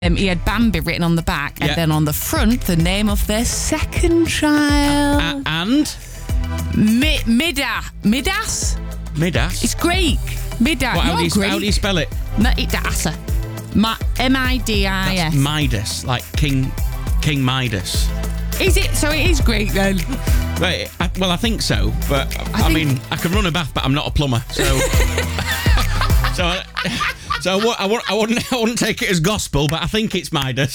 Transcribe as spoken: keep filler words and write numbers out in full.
Um, he had Bambi written on the back, Yeah. and then on the front, the name of their second child. A- and Mi- Mida. Midas? Midas. It's Greek. Midas. What, how, You're do you, Greek. how do you spell it? Midas. Ma- M I D I That's S. Midas, like King King Midas. Is it? So it is Greek then? Right, I, well, I think so, but I, I mean, think- I can run a bath, but I'm not a plumber, so so I, so I, wou- I, wou- I wouldn't I wouldn't take it as gospel, but I think it's Midas.